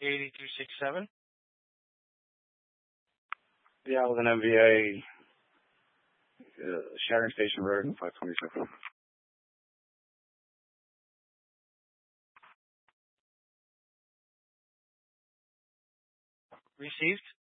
8267. Yeah, with an MVA, Sharon Station Road, 527. Received.